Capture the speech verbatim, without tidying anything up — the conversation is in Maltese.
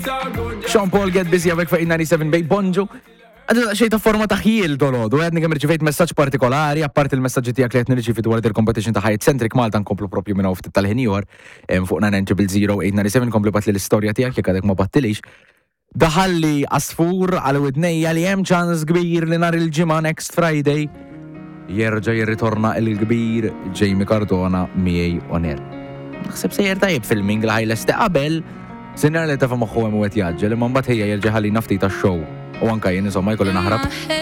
Sean Paul Get Busy għavek fa' ninety-seven Bay Bonġu. Għadda xej ta' forma ta' ħiel dolodu, għadni għem rċivejt messaġġ partikolari, apart il-messaġġi tijak li għetni rċivit għal il-competition ta' Hyatt Centric Malta nkomplu propju minna uftit tal-ħinjor, fuq nine zero zero eight nine seven komplu bat li l-istoria tijak, jek għadek ma battilix. Daħalli asfur għal widnejja li hemm ċans kbir li nar il-ġimgħa next Friday jerġa' jirritorna il-kbir Jamie Cardona miegħi on air. Naħseb sejjer tajjeb filming li ħajlesti qabel sinjar li tafa' moħħu hemm wet jaġġel imma mbagħad ħejja jerġa' ħalli nafti tax-show u anke jien insomma jkolli naħrab.